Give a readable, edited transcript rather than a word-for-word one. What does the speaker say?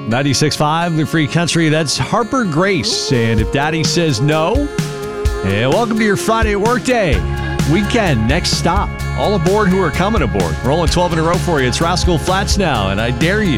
96.5, the Free Country. That's Harper Grace. And if Daddy says no, welcome to your Friday workday. Weekend, next stop. All aboard who are coming aboard. Rolling 12 in a row for you. It's Rascal Flatts now, and I dare you